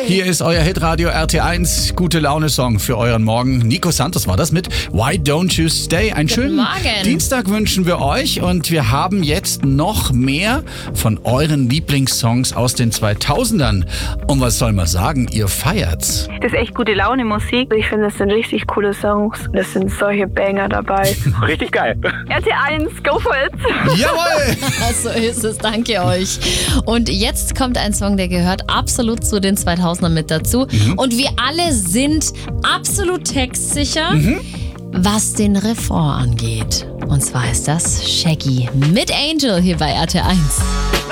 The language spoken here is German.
Hier ist euer Hitradio RT1 Gute Laune Song für euren Morgen. Nico Santos war das mit Why Don't You Stay. Einen schönen Morgen. Dienstag wünschen wir euch und wir haben jetzt noch mehr von euren Lieblingssongs aus den 2000ern. Und was soll man sagen, ihr feiert's. Das ist echt gute Laune Musik. Ich finde, das sind richtig coole Songs. Das sind solche Banger dabei. Richtig geil. RT1, go for it! Jawohl! So ist es, danke euch. Und jetzt kommt ein Song, der gehört absolut zu den 2000ern mit dazu. Und wir alle sind absolut textsicher, was den Refrain angeht. Und zwar ist das Shaggy mit Angel hier bei RT1.